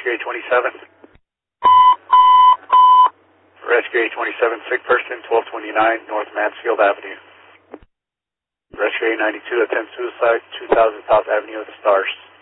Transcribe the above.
Rescue 827. Rescue 827, sick person, 1229 North Mansfield Avenue. Rescue 892, attend suicide, 2000 South Avenue of the Stars.